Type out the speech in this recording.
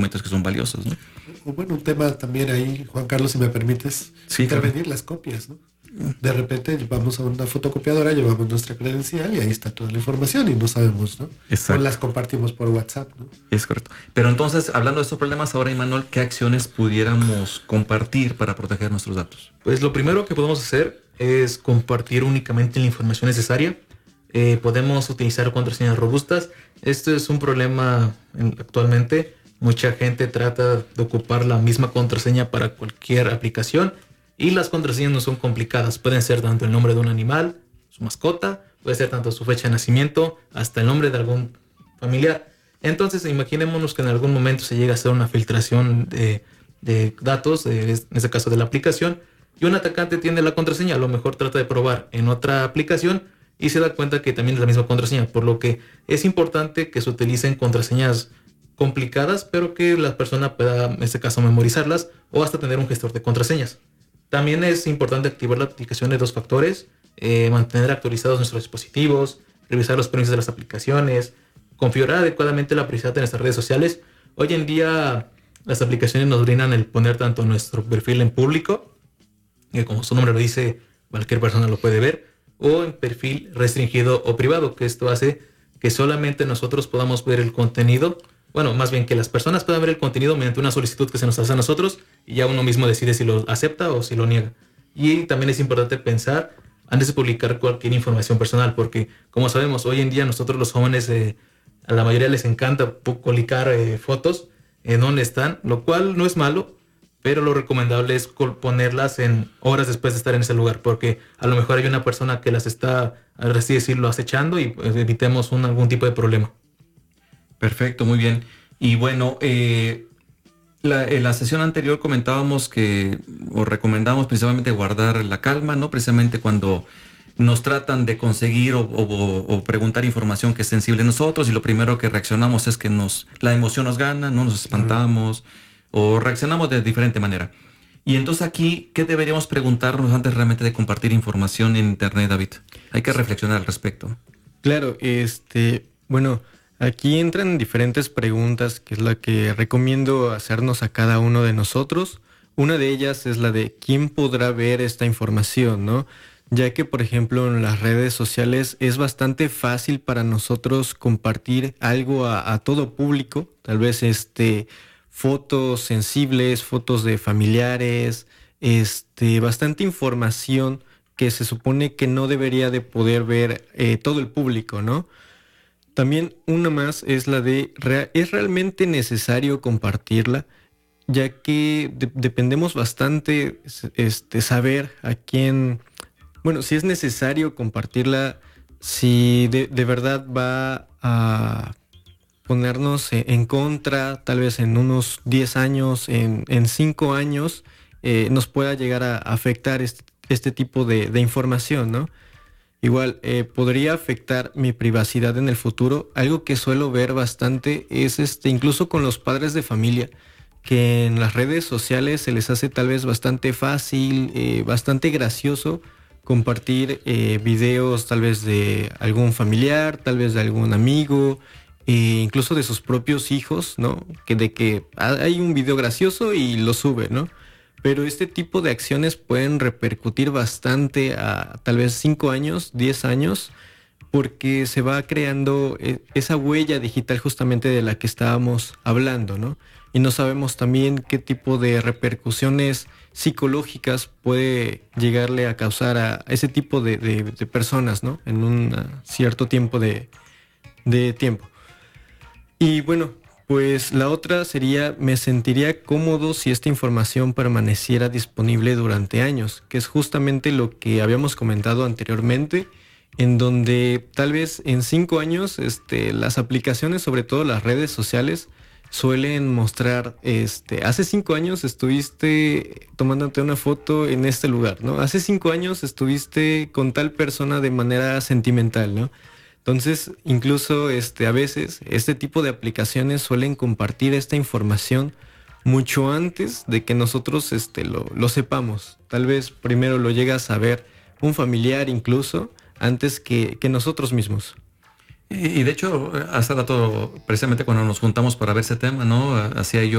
documentos que son valiosos, ¿no? O bueno, un tema también ahí, Juan Carlos, si me permites, Sí, intervenir las copias, ¿no? De repente vamos a una fotocopiadora, llevamos nuestra credencial y ahí está toda la información y no sabemos, ¿no? Exacto. O las compartimos por WhatsApp, ¿no? Es correcto. Pero entonces, hablando de estos problemas ahora, Imanol, ¿qué acciones pudiéramos compartir para proteger nuestros datos? Pues lo primero que podemos hacer es compartir únicamente la información necesaria. Podemos utilizar contraseñas robustas. Esto es un problema actualmente. Mucha gente trata de ocupar la misma contraseña para cualquier aplicación y las contraseñas no son complicadas. Pueden ser tanto el nombre de un animal, su mascota, puede ser tanto su fecha de nacimiento, hasta el nombre de algún familiar. Entonces, imaginémonos que en algún momento se llega a hacer una filtración de datos, en este caso de la aplicación, y un atacante tiene la contraseña. A lo mejor trata de probar en otra aplicación y se da cuenta que también es la misma contraseña, por lo que es importante que se utilicen contraseñas complicadas, pero que la persona pueda, en este caso, memorizarlas o hasta tener un gestor de contraseñas. También es importante activar la aplicación de 2 factores, mantener actualizados nuestros dispositivos, revisar los permisos de las aplicaciones, configurar adecuadamente la privacidad de nuestras redes sociales. Hoy en día las aplicaciones nos brindan el poner tanto nuestro perfil en público, que como su nombre lo dice, cualquier persona lo puede ver, o en perfil restringido o privado, que esto hace que solamente nosotros podamos ver el contenido. Bueno, más bien que las personas puedan ver el contenido mediante una solicitud que se nos hace a nosotros y ya uno mismo decide si lo acepta o si lo niega. Y también es importante pensar antes de publicar cualquier información personal, porque como sabemos, hoy en día nosotros los jóvenes, a la mayoría les encanta publicar fotos en donde están, lo cual no es malo, pero lo recomendable es ponerlas en horas después de estar en ese lugar, porque a lo mejor hay una persona que las está, así decirlo, acechando y pues, evitemos algún tipo de problema. Perfecto, muy bien. Y bueno, en la sesión anterior comentábamos o recomendábamos precisamente guardar la calma, ¿no? Precisamente cuando nos tratan de conseguir o preguntar información que es sensible a nosotros y lo primero que reaccionamos es que la emoción nos gana, ¿no? Nos espantamos o reaccionamos de diferente manera. Y entonces aquí, ¿qué deberíamos preguntarnos antes realmente de compartir información en Internet, David? Hay que reflexionar al respecto. Claro, bueno, aquí entran diferentes preguntas, que es la que recomiendo hacernos a cada uno de nosotros. Una de ellas es la de ¿quién podrá ver esta información, no? Ya que, por ejemplo, en las redes sociales es bastante fácil para nosotros compartir algo a todo público, tal vez fotos sensibles, fotos de familiares, bastante información que se supone que no debería de poder ver todo el público, ¿no? También una más es la de, ¿es realmente necesario compartirla? Ya que dependemos bastante saber a quién, bueno, si es necesario compartirla, si de verdad va a ponernos en contra, tal vez en unos 10 años, en 5 años, nos pueda llegar a afectar este tipo de información, ¿no? Igual, podría afectar mi privacidad en el futuro. Algo que suelo ver bastante es incluso con los padres de familia, que en las redes sociales se les hace tal vez bastante fácil, bastante gracioso compartir videos tal vez de algún familiar, tal vez de algún amigo, incluso de sus propios hijos, ¿no? De que hay un video gracioso y lo sube, ¿no? Pero este tipo de acciones pueden repercutir bastante a tal vez 5 años, 10 años, porque se va creando esa huella digital justamente de la que estábamos hablando, ¿no? Y no sabemos también qué tipo de repercusiones psicológicas puede llegarle a causar a ese tipo de personas, ¿no? En un cierto tiempo de tiempo. Y bueno, pues la otra sería, me sentiría cómodo si esta información permaneciera disponible durante años, que es justamente lo que habíamos comentado anteriormente, en donde tal vez en 5 años las aplicaciones, sobre todo las redes sociales, suelen mostrar, hace 5 años estuviste tomándote una foto en este lugar, ¿no? Hace 5 años estuviste con tal persona de manera sentimental, ¿no? Entonces, incluso a veces este tipo de aplicaciones suelen compartir esta información mucho antes de que nosotros lo sepamos. Tal vez primero lo llega a saber un familiar incluso antes que nosotros mismos. Y de hecho, hace rato, precisamente cuando nos juntamos para ver ese tema, ¿no? Hacía yo